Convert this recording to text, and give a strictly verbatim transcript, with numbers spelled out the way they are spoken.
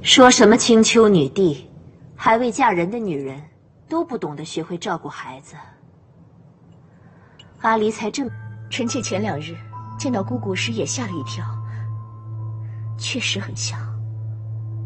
说什么青丘女帝，还未嫁人的女人都不懂得学会照顾孩子。阿离才这么…… 臣妾前两日见到姑姑时也吓了一跳，确实很像。